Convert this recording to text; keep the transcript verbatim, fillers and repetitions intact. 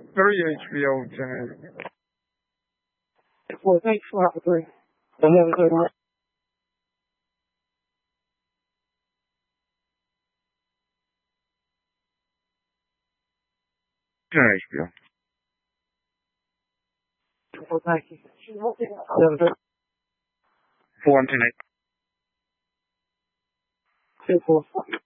Three H B O channels. Well, thanks for having me. And have a good one. Ten H B O. Well, thank you. Have a good Four and ten. one.